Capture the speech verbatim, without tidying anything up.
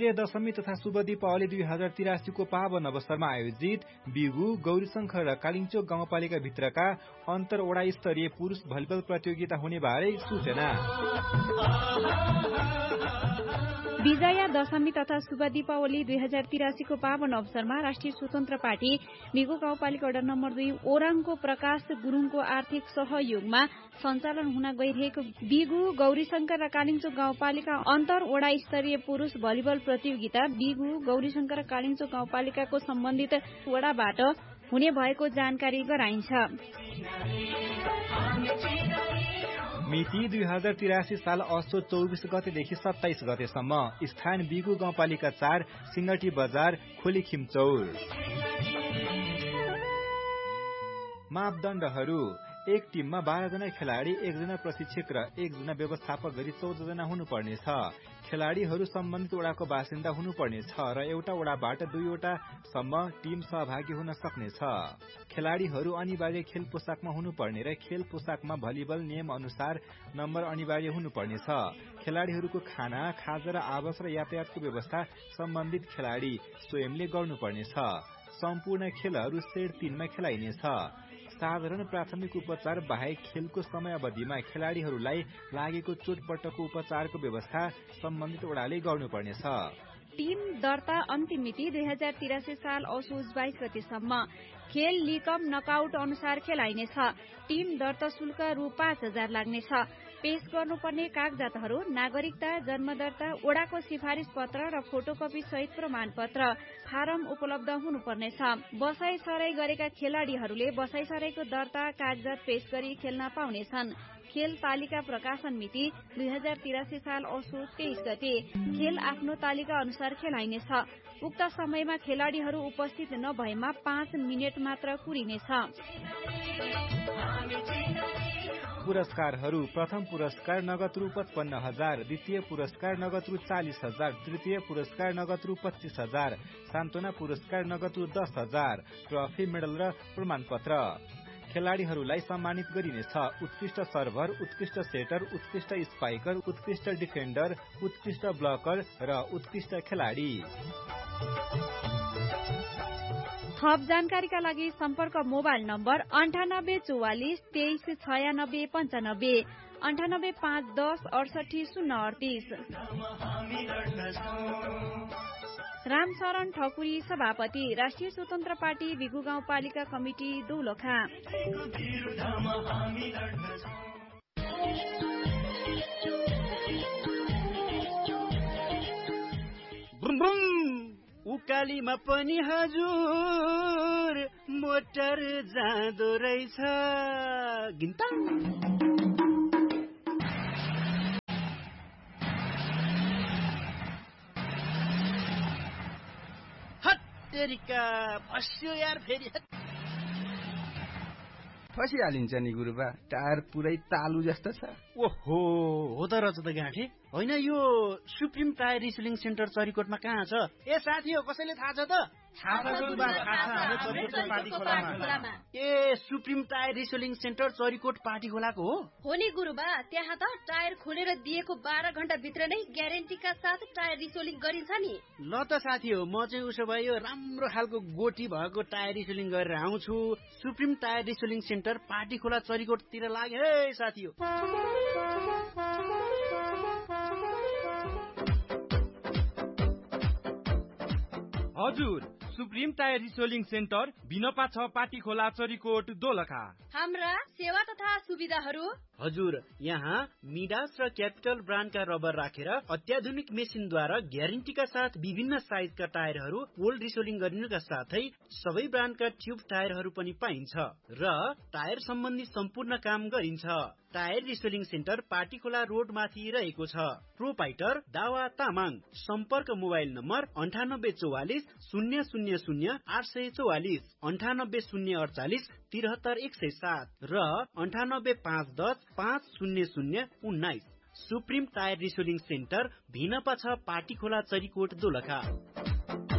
विजय दशमी तथा शुभ दीपावली दुई हजार तिरासी को पावन अवसरमा आयोजित बिगु गौरीशंकर र कालिङचोक गाउँपालिका भित्रका अन्तर ओडा स्तरीय पुरुष भलिबल प्रतियोगिता हुने बारे सूचना। विजया दशमी तथा शुभ दीपावली दुई हजार तिरासी को पावन अवसरमा राष्ट्रिय स्वतन्त्र पार्टी बिगु गाउँपालिका वडा नम्बर दुई ओराङको प्रकाश गुरूङको आर्थिक सहयोगमा सञ्चालन हुन गइरहेको बिगु गौरीशंकर र कालिङचोक गाउँपालिका अन्तर ओडा स्तरीय पुरूष भलिबल प्रतियोगिता बिगु गौरीशंकर र कालिङचोक गाउँपालिकाको सम्बन्धित वडाबाट हुने भएको जानकारी गराइन्छ। मिति दुई हजार तिरासी साल असो चौबिस गतेदेखि सत्ताइस गतेसम्म स्थान बिगु गाउँपालिका चार सिंगटी बजार खोली खिमचौर। मापदण्डहरू एक टिममा बाह्र जना खेलाड़ी एकजना प्रशिक्षक र एकजना व्यवस्थापक गरी चौध जना हुनुपर्नेछ। खेलाड़ीहरू सम्बन्धित वडाको बासिन्दा हुनुपर्नेछ र एउटा वडाबाट दुईवटा सम्म टिम सहभागी हुन सक्नेछ। खेलाड़ीहरू अनिवार्य खेल पोसाकमा हुनुपर्ने र खेल पोसाकमा भलिबल नियम अनुसार नम्बर अनिवार्य हुनुपर्नेछ। खेलाड़ीहरूको खाना खाजा र आवास र यातायातको व्यवस्था सम्बन्धित खेलाड़ी स्वयंले गर्नुपर्नेछ। सम्पूर्ण खेलहरू सेड तीनमा खेलाइनेछ। साधारण प्राथमिक उपचार बाहेक खेलको समय अवधिमा खेलाड़ीहरूलाई लागेको चोटपटकको उपचारको व्यवस्था सम्बन्धित वडाले गर्नुपर्नेछ। टिम दर्ता अन्तिम मिति दुई हजार तिरासी साल असोज बाइस गतेसम्म। खेल लिकम नकआउट अनुसार खेलाइनेछ। टिम दर्ता शुल्क रु पाँच हजार लाग्नेछ। पेश गर्नुपर्ने कागजातहरू नागरिकता, जन्मदर्ता, वडाको सिफारिश पत्र र फोटोकपी सहित प्रमाण पत्र फारम उपलब्ध हुनुपर्नेछ। बसाई सराई गरेका खेलाड़ीहरूले बसाई सराईको दर्ता कागजात पेश गरी खेल्न पाउनेछन्। खेल तालिका प्रकाशन मिति दुई हजार तिरासी साल असोज तेइस गते। खेल आफ्नो तालिका अनुसार खेलाइनेछ। उक्त समयमा खेलाड़ीहरू उपस्थित नभएमा पाँच मिनट मात्र कुरिनेछ। पुरस्कारहरू प्रथम पुरस्कार नगद रु पचपन्न हजार, द्वितीय पुरस्कार नगद रु चालिस हजार, तृतीय पुरस्कार नगद रु पच्चीस हजार, सान्त्वना पुरस्कार नगद रु दस हजार, ट्रफी मेडल र प्रमाण पत्र। खेलाड़ीहरूलाई सम्मानित गरिनेछ। उत्कृष्ट सर्भर, उत्कृष्ट सेटर, उत्कृष्ट स्पाइकर, उत्कृष्ट डिफेन्डर, उत्कृष्ट ब्लकर र उत्कृष्ट खेलाड़ी। थप जानकारीका लागि सम्पर्क मोबाइल नम्बर अन्ठानब्बे चौवालिस तेइस छयानब्बे पञ्चानब्बे, अन्ठानब्बे पाँच दस अडसठी शून्य अडतिस। रामशरण ठकुरी सभापति राष्ट्रिय स्वतन्त्र पार्टी बिगु गाउँपालिका कमिटी दोलखा। उकालीमा पनि हजुर मोटर जाँदो रहेछ। गिन्ता हत्तेरिका फस्यो यार फेरि फसिहालिन्छ नि गुरुबा। टायर पुरै तालु जस्तो छ। ओहो हो त रहेछ त गाँठे। होइन यो सुप्रिम टायर रिसेलिङ सेन्टर चरीकोटमा कहाँ छ? ए साथी हो कसैले थाहा छ त? ए supreme tyre रिसेलिङ centre Charikot party खोलाको हो? हो नि गुरुबा। त्यहाँ त टायर खोलेर दिएको बाह्र घण्टा भित्र नै ग्यारेन्टीका साथ टायर रिसेलिङ गरिन्छ नि। ल त साथी हो, म चाहिँ उसो भए यो राम्रो खालको गोटी भएको टायर रिसेलिङ गरेर आउँछु। सुप्रिम टायर रिसेलिङ सेन्टर पार्टी खोला चरीकोटतिर लाग्यो है साथी हो। हजुर, सुप्रिम टायर रिसेलिङ सेन्टर बिनपा छ पाटी खोला चरीकोट दोलखा। हाम्रा सेवा तथा सुविधाहरू हजुर, यहाँ मिडास र क्यापिटल ब्रान्डका रबर राखेर अत्याधुनिक मेसिनद्वारा ग्यारेन्टीका साथ विभिन्न साइजका टायरहरू ओल्ड रिसेलिङ गरिनुका साथै सबै ब्रान्डका ट्युब टायरहरू पनि पाइन्छ र टायर सम्बन्धी सम्पूर्ण काम गरिन्छ। टायर रिसेलिङ सेन्टर पार्टी खोला रोड माथि रहेको छ। प्रोपाइटर दावा तामाङ। सम्पर्क मोबाइल नम्बर अन्ठानब्बे चौवालिस शून्य शून्य शून्य आठ सय चौवालिस, अन्ठानब्बे शून्य अडचालिस तिहत्तर एक सय सात र अन्ठानब्बे पाँच दस पाँच शून्य शून्य उन्नाइस। सुप्रिम टायर रिसेलिङ सेन्टर भिनपा छ पार्टी खोला चरीकोट दोलखा।